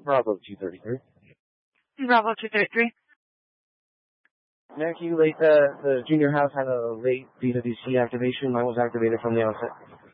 Bravo 233. Bravo 233. Yankee, late, the junior house had a late DWC activation. Mine was activated from the outset.